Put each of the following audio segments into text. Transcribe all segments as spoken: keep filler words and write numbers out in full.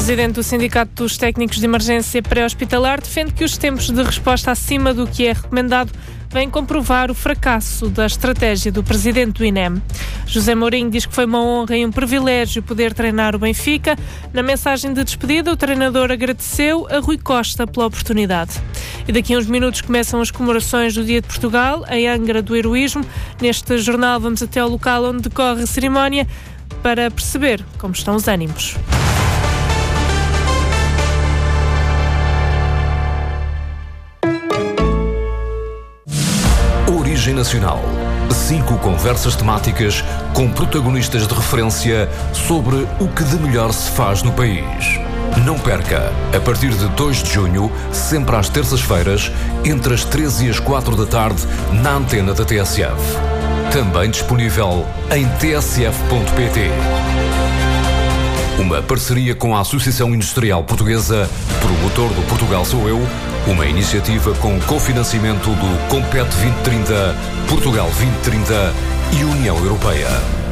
presidente do Sindicato dos Técnicos de Emergência Pré-Hospitalar defende que os tempos de resposta acima do que é recomendado vêm comprovar o fracasso da estratégia do presidente do I N E M. José Mourinho diz que foi uma honra e um privilégio poder treinar o Benfica. Na mensagem de despedida, o treinador agradeceu a Rui Costa pela oportunidade. E daqui a uns minutos começam as comemorações do Dia de Portugal, em Angra do Heroísmo. Neste jornal vamos até ao local onde decorre a cerimónia para perceber como estão os ânimos. Origem Nacional. Cinco conversas temáticas com protagonistas de referência sobre o que de melhor se faz no país. Não perca, a partir de dois de junho, sempre às terças-feiras, entre as treze e as quatro da tarde, na antena da T S F. Também disponível em t s f ponto p t. Uma parceria com a Associação Industrial Portuguesa, promotor do Portugal Sou Eu, uma iniciativa com cofinanciamento do Compete vinte trinta, Portugal vinte trinta e União Europeia.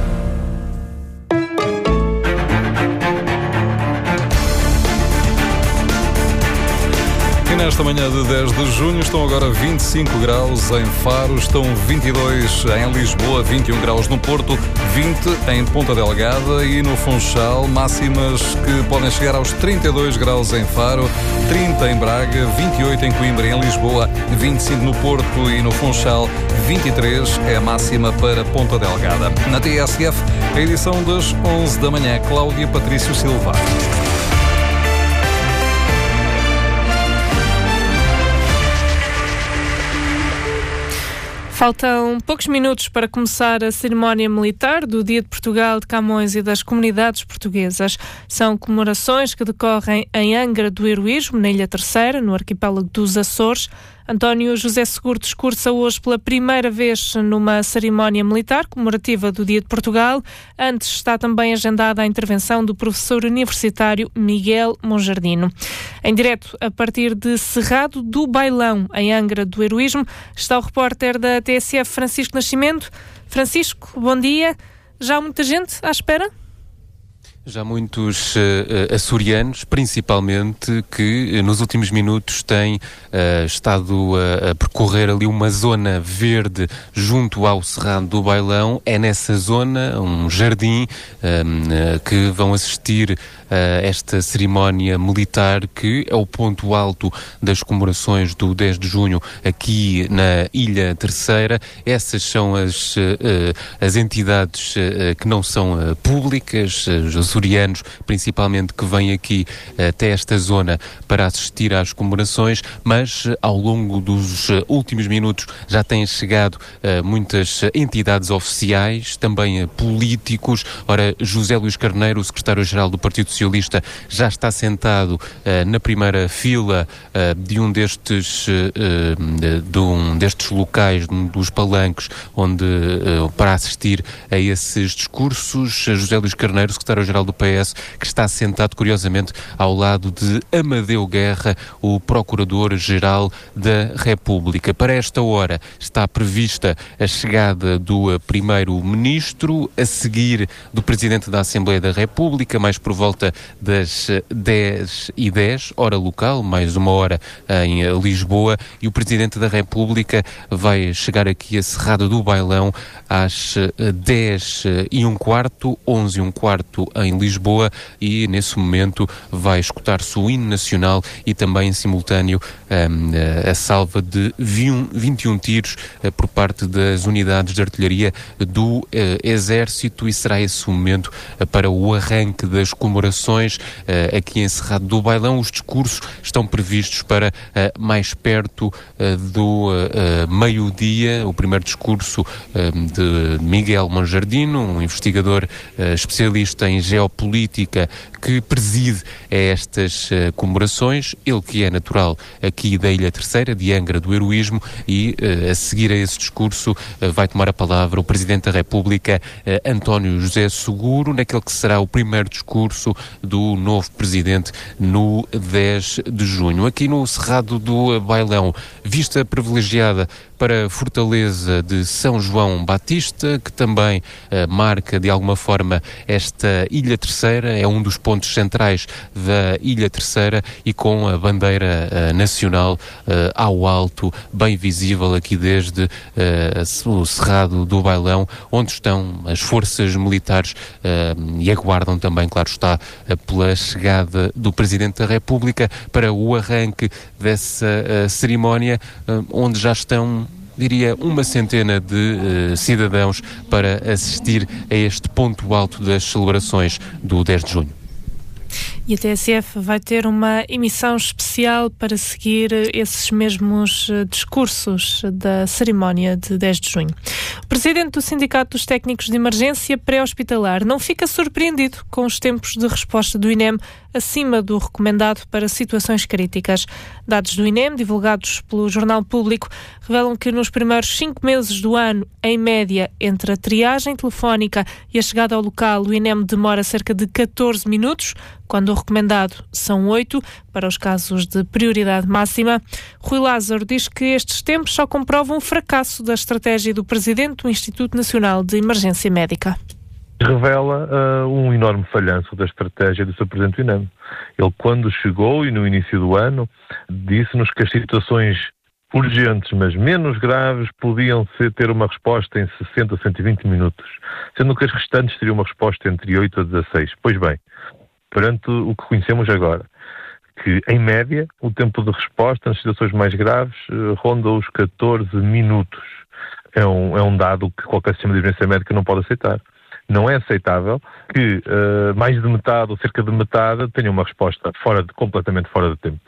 E nesta manhã de dez de junho estão agora vinte e cinco graus em Faro, estão vinte e dois em Lisboa, vinte e um graus no Porto, vinte em Ponta Delgada e no Funchal, máximas que podem chegar aos trinta e dois graus em Faro, trinta em Braga, vinte e oito em Coimbra e em Lisboa, vinte e cinco no Porto e no Funchal, vinte e três é a máxima para Ponta Delgada. Na T S F, a edição das onze da manhã, Cláudia Patrício Silva. Faltam poucos minutos para começar a cerimónia militar do Dia de Portugal de Camões e das comunidades portuguesas. São comemorações que decorrem em Angra do Heroísmo, na Ilha Terceira, no arquipélago dos Açores. António José Seguro discursa hoje pela primeira vez numa cerimónia militar comemorativa do Dia de Portugal. Antes está também agendada a intervenção do professor universitário Miguel Monjardino. Em direto, a partir de Cerrado do Bailão, em Angra do Heroísmo, está o repórter da T S F, Francisco Nascimento. Francisco, bom dia. Já há muita gente à espera? Já muitos uh, açorianos, principalmente, que uh, nos últimos minutos têm uh, estado uh, a percorrer ali uma zona verde junto ao Cerrado do Bailão. É nessa zona, um jardim, um, uh, que vão assistir a esta cerimónia militar, que é o ponto alto das comemorações do dez de junho aqui na Ilha Terceira. Essas são as, uh, as entidades uh, que não são uh, públicas, os açorianos principalmente, que vêm aqui uh, até esta zona para assistir às comemorações, mas uh, ao longo dos uh, últimos minutos já têm chegado uh, muitas entidades oficiais, também uh, políticos. Ora, José Luís Carneiro, o secretário-geral do Partido Socialista, já está sentado uh, na primeira fila uh, de um destes uh, de, de um destes locais, um dos palanques, onde uh, para assistir a esses discursos. José Luís Carneiro, secretário-geral do P S, que está sentado, curiosamente, ao lado de Amadeu Guerra, o procurador-geral da República. Para esta hora está prevista a chegada do primeiro-ministro, a seguir do presidente da Assembleia da República, mais por volta das dez e dez, hora local, mais uma hora em Lisboa, e o Presidente da República vai chegar aqui a Cerrado do Bailão às dez e um quarto, onze e um quarto em Lisboa, e nesse momento vai escutar-se o hino nacional e também em simultâneo um, a salva de vinte e um tiros uh, por parte das unidades de artilharia do uh, Exército, e será esse o momento uh, para o arranque das comemorações uh, aqui em Cerrado do Bailão. Os discursos estão previstos para uh, mais perto uh, do uh, meio-dia. O primeiro discurso uh, de Miguel Monjardino, um investigador uh, especialista em geopolítica, que preside a estas uh, comemorações, ele que é natural aqui da Ilha Terceira, de Angra do Heroísmo, e uh, a seguir a esse discurso uh, vai tomar a palavra o Presidente da República, uh, António José Seguro, naquele que será o primeiro discurso do novo Presidente no dez de junho. Aqui no Cerrado do Bailão, vista privilegiada para a fortaleza de São João Batista, que também uh, marca de alguma forma esta Ilha Terceira, é um dos pontos centrais da Ilha Terceira e com a bandeira uh, nacional uh, ao alto, bem visível aqui desde uh, o Cerrado do Bailão, onde estão as forças militares uh, e aguardam também, claro está, uh, pela chegada do Presidente da República para o arranque dessa uh, cerimónia, uh, onde já estão, diria, uma centena de uh, cidadãos para assistir a este ponto alto das celebrações do dez de junho. E a T S F vai ter uma emissão especial para seguir esses mesmos discursos da cerimónia de dez de junho. O presidente do Sindicato dos Técnicos de Emergência Pré-Hospitalar não fica surpreendido com os tempos de resposta do I N E M acima do recomendado para situações críticas. Dados do I N E M, divulgados pelo Jornal Público, revelam que nos primeiros cinco meses do ano, em média, entre a triagem telefónica e a chegada ao local, o I N E M demora cerca de catorze minutos, quando o recomendado são oito, para os casos de prioridade máxima. Rui Lázaro diz que estes tempos só comprovam o fracasso da estratégia do presidente do Instituto Nacional de Emergência Médica. Revela uh, um enorme falhanço da estratégia do seu presidente do I N E M. Ele, quando chegou e no início do ano, disse-nos que as situações urgentes, mas menos graves, podiam ser, ter uma resposta em sessenta a cento e vinte minutos, sendo que as restantes teriam uma resposta entre oito a dezasseis. Pois bem, perante o que conhecemos agora, que, em média, o tempo de resposta nas situações mais graves uh, ronda os catorze minutos. É um, é um dado que qualquer sistema de emergência médica não pode aceitar. Não é aceitável que uh, mais de metade ou cerca de metade tenha uma resposta fora de, completamente fora de tempo.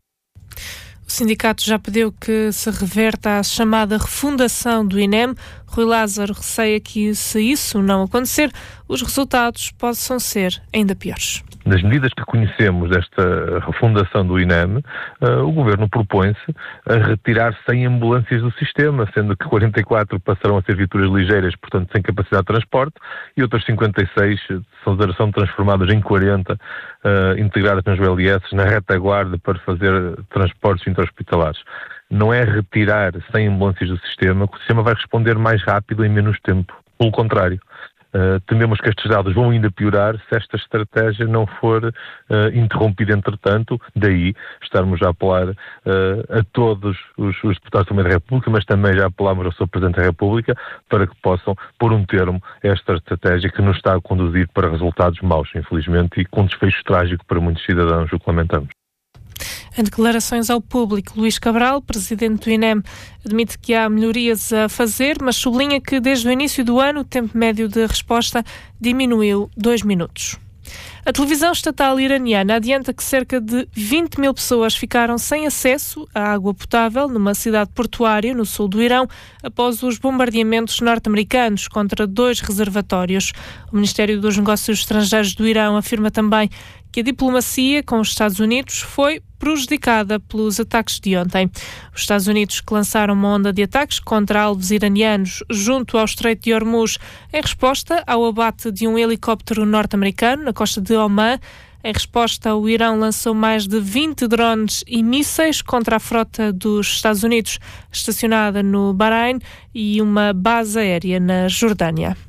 O sindicato já pediu que se reverta à chamada refundação do I N E M. Rui Lázaro receia que, se isso não acontecer, os resultados possam ser ainda piores. Nas medidas que conhecemos desta refundação do I N E M, uh, o Governo propõe-se a retirar cem ambulâncias do sistema, sendo que quarenta e quatro passarão a ser viaturas ligeiras, portanto sem capacidade de transporte, e outras cinquenta e seis são, são transformadas em quarenta, uh, integradas nas U L S, na retaguarda para fazer transportes intra-hospitalares. Não é retirar cem ambulâncias do sistema que o sistema vai responder mais rápido em menos tempo. Pelo contrário. Uh, tememos que estes dados vão ainda piorar se esta estratégia não for uh, interrompida entretanto, daí estarmos a apelar uh, a todos os, os deputados também da República, mas também já apelamos ao seu Presidente da República para que possam pôr um termo a esta estratégia que nos está a conduzir para resultados maus, infelizmente, e com desfecho trágico para muitos cidadãos, o que lamentamos. Em declarações ao público, Luís Cabral, presidente do I N E M, admite que há melhorias a fazer, mas sublinha que desde o início do ano o tempo médio de resposta diminuiu dois minutos. A televisão estatal iraniana adianta que cerca de vinte mil pessoas ficaram sem acesso à água potável numa cidade portuária no sul do Irão após os bombardeamentos norte-americanos contra dois reservatórios. O Ministério dos Negócios Estrangeiros do Irão afirma também que a diplomacia com os Estados Unidos foi prejudicada pelos ataques de ontem. Os Estados Unidos, que lançaram uma onda de ataques contra alvos iranianos junto ao Estreito de Hormuz em resposta ao abate de um helicóptero norte-americano na costa de Omã. Em resposta, o Irão lançou mais de vinte drones e mísseis contra a frota dos Estados Unidos estacionada no Bahrein e uma base aérea na Jordânia.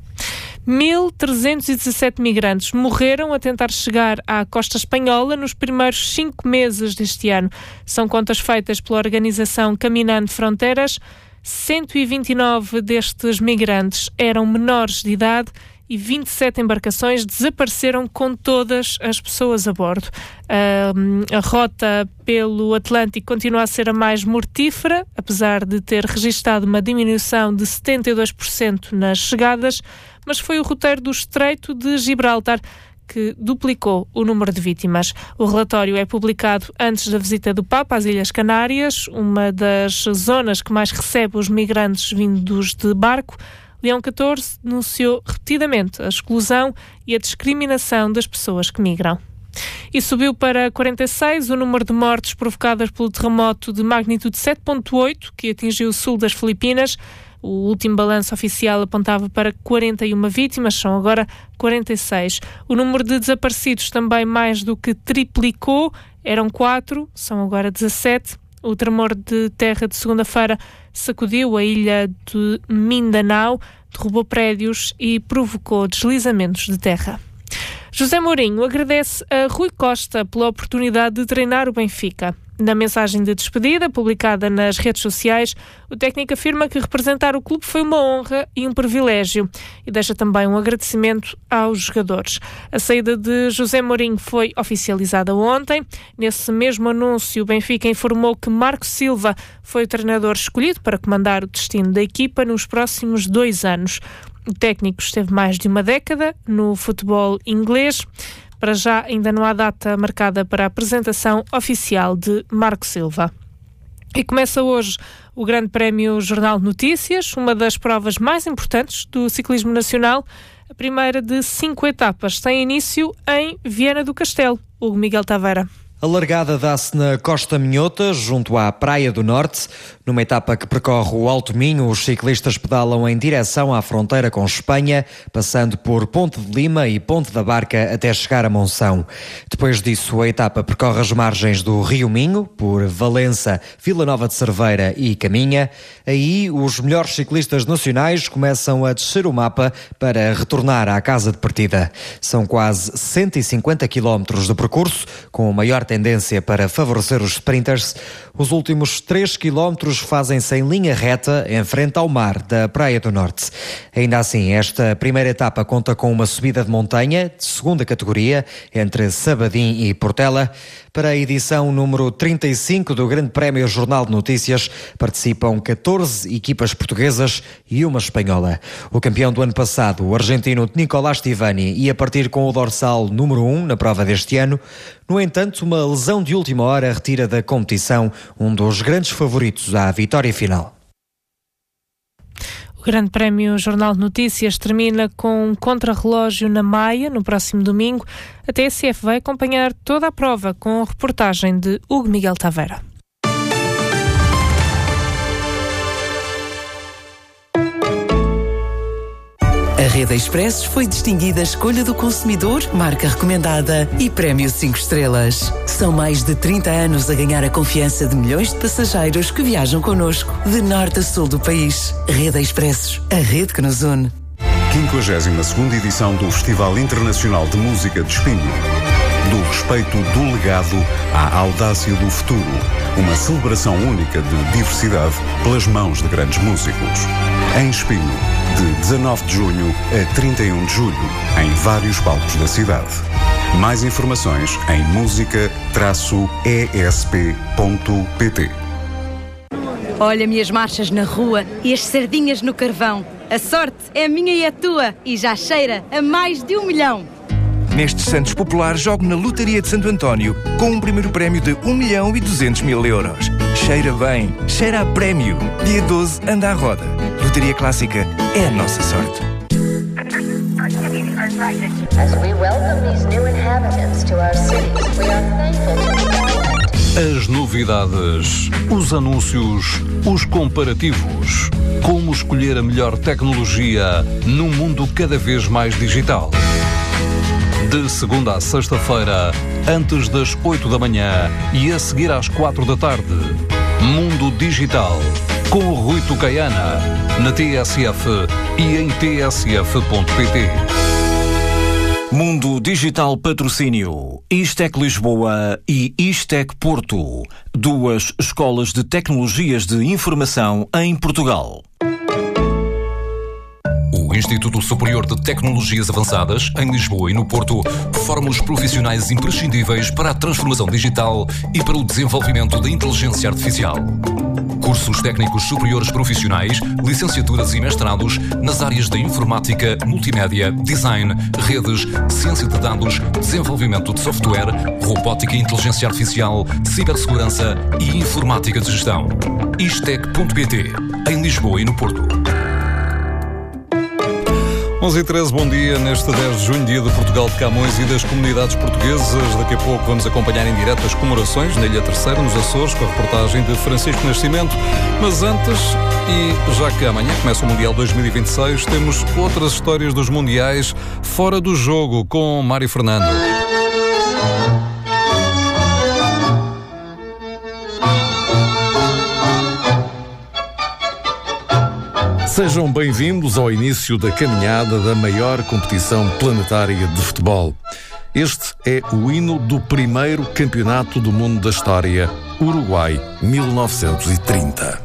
mil trezentos e dezassete migrantes morreram a tentar chegar à costa espanhola nos primeiros cinco meses deste ano. São contas feitas pela organização Caminando Fronteiras. cento e vinte e nove destes migrantes eram menores de idade e vinte e sete embarcações desapareceram com todas as pessoas a bordo. Uh, a rota pelo Atlântico continua a ser a mais mortífera, apesar de ter registado uma diminuição de setenta e dois por cento nas chegadas, mas foi o roteiro do Estreito de Gibraltar que duplicou o número de vítimas. O relatório é publicado antes da visita do Papa às Ilhas Canárias, uma das zonas que mais recebe os migrantes vindos de barco. Leão catorze denunciou repetidamente a exclusão e a discriminação das pessoas que migram. E subiu para quarenta e seis o número de mortes provocadas pelo terremoto de magnitude sete ponto oito que atingiu o sul das Filipinas. O último balanço oficial apontava para quarenta e uma vítimas, são agora quarenta e seis. O número de desaparecidos também mais do que triplicou, eram quatro, são agora dezassete. O tremor de terra de segunda-feira sacudiu a ilha de Mindanao, derrubou prédios e provocou deslizamentos de terra. José Mourinho agradece a Rui Costa pela oportunidade de treinar o Benfica. Na mensagem de despedida, publicada nas redes sociais, o técnico afirma que representar o clube foi uma honra e um privilégio e deixa também um agradecimento aos jogadores. A saída de José Mourinho foi oficializada ontem. Nesse mesmo anúncio, o Benfica informou que Marco Silva foi o treinador escolhido para comandar o destino da equipa nos próximos dois anos. O técnico esteve mais de uma década no futebol inglês. Para já ainda não há data marcada para a apresentação oficial de Marco Silva. E começa hoje o Grande Prémio Jornal de Notícias, uma das provas mais importantes do ciclismo nacional. A primeira de cinco etapas tem início em Viana do Castelo. Hugo Miguel Taveira. A largada dá-se na Costa Minhota, junto à Praia do Norte. Numa etapa que percorre o Alto Minho, os ciclistas pedalam em direção à fronteira com Espanha, passando por Ponte de Lima e Ponte da Barca até chegar a Monção. Depois disso, a etapa percorre as margens do Rio Minho, por Valença, Vila Nova de Cerveira e Caminha. Aí, os melhores ciclistas nacionais começam a descer o mapa para retornar à casa de partida. São quase cento e cinquenta quilómetros de percurso, com o maior tendência para favorecer os sprinters. Os últimos três quilómetros fazem-se em linha reta em frente ao mar da Praia do Norte. Ainda assim, esta primeira etapa conta com uma subida de montanha de segunda categoria entre Sabadim e Portela. Para a edição número trinta e cinco do Grande Prémio Jornal de Notícias participam catorze equipas portuguesas e uma espanhola. O campeão do ano passado, o argentino Nicolás Tivani, ia partir com o dorsal número um na prova deste ano. No entanto, uma lesão de última hora retira da competição um dos grandes favoritos à vitória final. O Grande Prémio Jornal de Notícias termina com um contrarrelógio na Maia, no próximo domingo. A T S F vai acompanhar toda a prova com a reportagem de Hugo Miguel Taveira. A Rede Expressos foi distinguida Escolha do Consumidor, marca recomendada e Prémio cinco estrelas. São mais de trinta anos a ganhar a confiança de milhões de passageiros que viajam connosco, de norte a sul do país. Rede Expressos, a rede que nos une. quinquagésima segunda edição do Festival Internacional de Música de Espinho. Do respeito do legado à audácia do futuro. Uma celebração única de diversidade pelas mãos de grandes músicos. Em Espinho, de dezanove de junho a trinta e um de julho, em vários palcos da cidade. Mais informações em música e s p ponto p t. Olha-me as marchas na rua e as sardinhas no carvão. A sorte é minha e a tua e já cheira a mais de um milhão. Nestes Santos Populares, jogo na Lotaria de Santo António com um primeiro prémio de um milhão e duzentos mil euros. Cheira bem, cheira a prémio. Dia doze, anda à roda. Lotaria Clássica é a nossa sorte. As novidades, os anúncios, os comparativos. Como escolher a melhor tecnologia num mundo cada vez mais digital. De segunda a sexta-feira, antes das oito da manhã e a seguir às quatro da tarde. Mundo Digital, com o Rui Tucaiana, na T S F e em t s f ponto p t. Mundo Digital Patrocínio, Istec Lisboa e Istec Porto, duas escolas de tecnologias de informação em Portugal. O Instituto Superior de Tecnologias Avançadas, em Lisboa e no Porto, forma os profissionais imprescindíveis para a transformação digital e para o desenvolvimento da inteligência artificial. Cursos técnicos superiores profissionais, licenciaturas e mestrados nas áreas da informática, multimédia, design, redes, ciência de dados, desenvolvimento de software, robótica e inteligência artificial, cibersegurança e informática de gestão. istec ponto p t, em Lisboa e no Porto. onze e treze, bom dia, neste dez de junho, dia de Portugal de Camões e das comunidades portuguesas. Daqui a pouco vamos acompanhar em direto as comemorações na Ilha Terceira, nos Açores, com a reportagem de Francisco Nascimento. Mas antes, e já que amanhã começa o Mundial dois mil e vinte e seis, temos outras histórias dos Mundiais fora do jogo, com Mário Fernando. Sejam bem-vindos ao início da caminhada da maior competição planetária de futebol. Este é o hino do primeiro campeonato do mundo da história, Uruguai, mil novecentos e trinta.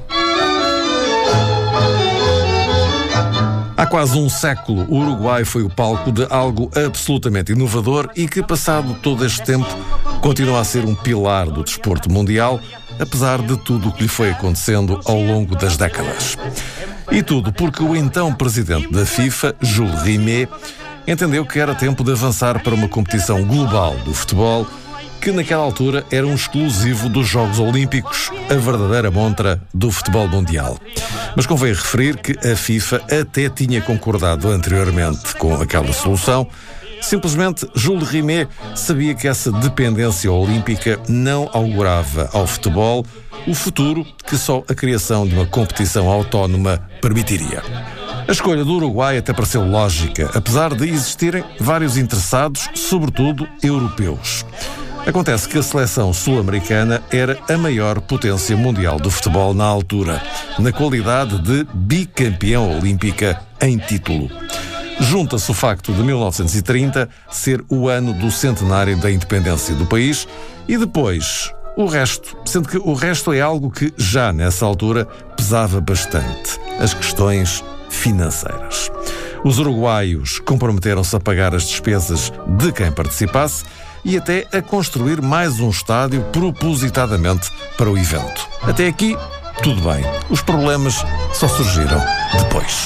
Há quase um século, o Uruguai foi o palco de algo absolutamente inovador e que, passado todo este tempo, continua a ser um pilar do desporto mundial, apesar de tudo o que lhe foi acontecendo ao longo das décadas. E tudo porque o então presidente da FIFA, Jules Rimet, entendeu que era tempo de avançar para uma competição global do futebol, que naquela altura era um exclusivo dos Jogos Olímpicos, a verdadeira montra do futebol mundial. Mas convém referir que a FIFA até tinha concordado anteriormente com aquela solução. Simplesmente, Jules Rimet sabia que essa dependência olímpica não augurava ao futebol o futuro que só a criação de uma competição autónoma permitiria. A escolha do Uruguai até pareceu lógica, apesar de existirem vários interessados, sobretudo europeus. Acontece que a seleção sul-americana era a maior potência mundial do futebol na altura, na qualidade de bicampeão olímpica em título. Junta-se o facto de mil novecentos e trinta ser o ano do centenário da independência do país e depois o resto, sendo que o resto é algo que já nessa altura pesava bastante, as questões financeiras. Os uruguaios comprometeram-se a pagar as despesas de quem participasse e até a construir mais um estádio propositadamente para o evento. Até aqui, tudo bem. Os problemas só surgiram depois.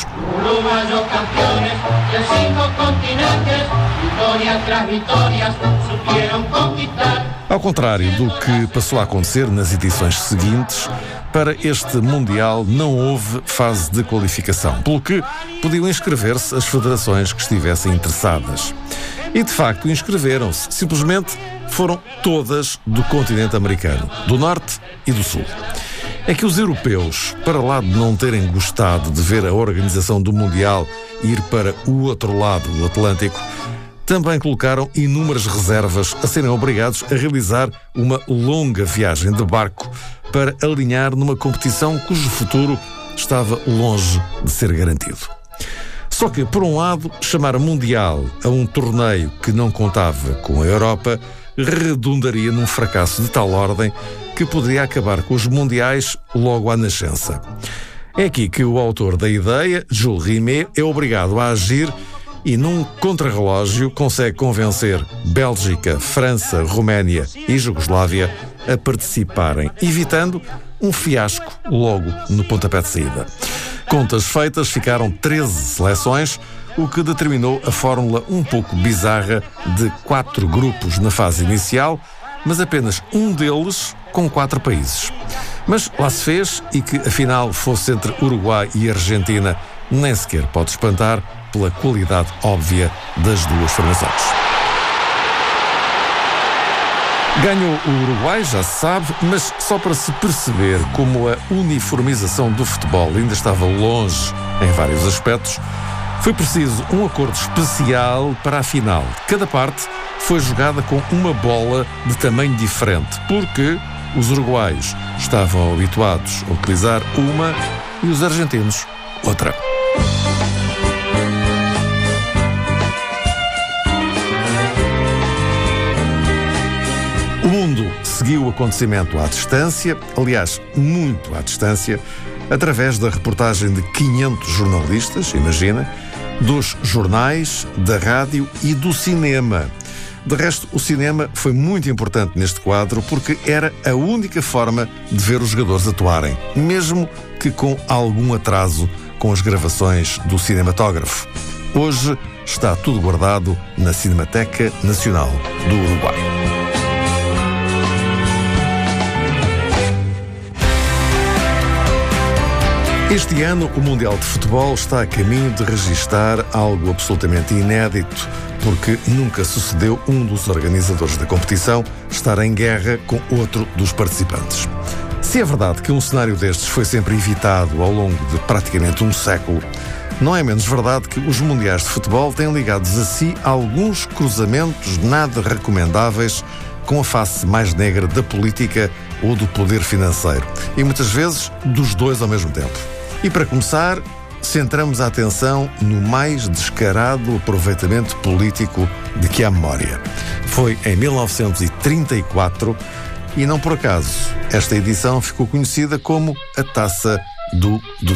Ao contrário do que passou a acontecer nas edições seguintes, para este Mundial não houve fase de qualificação, pelo que podiam inscrever-se as federações que estivessem interessadas. E, de facto, inscreveram-se. Simplesmente foram todas do continente americano, do norte e do sul. É que os europeus, para lá de não terem gostado de ver a organização do Mundial ir para o outro lado do Atlântico, também colocaram inúmeras reservas a serem obrigados a realizar uma longa viagem de barco para alinhar numa competição cujo futuro estava longe de ser garantido. Só que, por um lado, chamar Mundial a um torneio que não contava com a Europa redundaria num fracasso de tal ordem que poderia acabar com os Mundiais logo à nascença. É aqui que o autor da ideia, Jules Rimet, é obrigado a agir e, num contrarrelógio, consegue convencer Bélgica, França, Roménia e Jugoslávia a participarem, evitando um fiasco logo no pontapé de saída. Contas feitas, ficaram treze seleções, o que determinou a fórmula um pouco bizarra de quatro grupos na fase inicial, mas apenas um deles com quatro países. Mas lá se fez, e que a final fosse entre Uruguai e Argentina nem sequer pode espantar pela qualidade óbvia das duas formações. Ganhou o Uruguai, já se sabe, mas só para se perceber como a uniformização do futebol ainda estava longe em vários aspectos, foi preciso um acordo especial para a final. Cada parte foi jogada com uma bola de tamanho diferente, porque os uruguaios estavam habituados a utilizar uma e os argentinos outra. O mundo seguiu o acontecimento à distância, aliás, muito à distância, através da reportagem de quinhentos jornalistas, imagina, dos jornais, da rádio e do cinema. De resto, o cinema foi muito importante neste quadro porque era a única forma de ver os jogadores atuarem, mesmo que com algum atraso com as gravações do cinematógrafo. Hoje está tudo guardado na Cinemateca Nacional do Uruguai. Este ano, o Mundial de Futebol está a caminho de registar algo absolutamente inédito, porque nunca sucedeu um dos organizadores da competição estar em guerra com outro dos participantes. Se é verdade que um cenário destes foi sempre evitado ao longo de praticamente um século, não é menos verdade que os mundiais de futebol têm ligados a si alguns cruzamentos nada recomendáveis com a face mais negra da política ou do poder financeiro, e muitas vezes dos dois ao mesmo tempo. E para começar, centramos a atenção no mais descarado aproveitamento político de que há memória. Foi em mil novecentos e trinta e quatro e não por acaso esta edição ficou conhecida como a Taça do Duterte.